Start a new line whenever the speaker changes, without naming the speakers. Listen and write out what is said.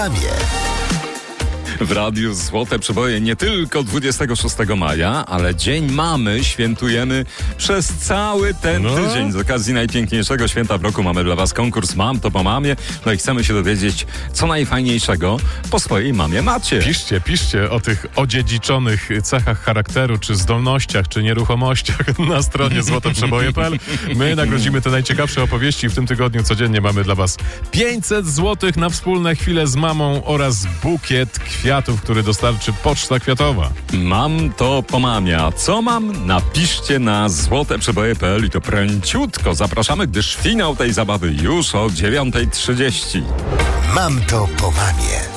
W radiu Złote Przeboje nie tylko 26 maja, ale Dzień Mamy świętujemy przez cały ten tydzień. Z okazji najpiękniejszego święta w roku mamy dla Was konkurs Mam to po mamie. No i chcemy się dowiedzieć, co najfajniejszego po swojej mamie macie.
Piszcie o tych odziedziczonych cechach charakteru, czy zdolnościach, czy nieruchomościach na stronie złoteprzeboje.pl. My nagrodzimy te najciekawsze opowieści. W tym tygodniu codziennie mamy dla Was 500 zł na wspólne chwile z mamą oraz bukiet kwiatów, który dostarczy Poczta Kwiatowa.
Mam to po mamie. A co mam? Napiszcie na złoteprzeboje.pl i to pręciutko. Zapraszamy, gdyż finał tej zabawy już o 9:30.
Mam to po mamie.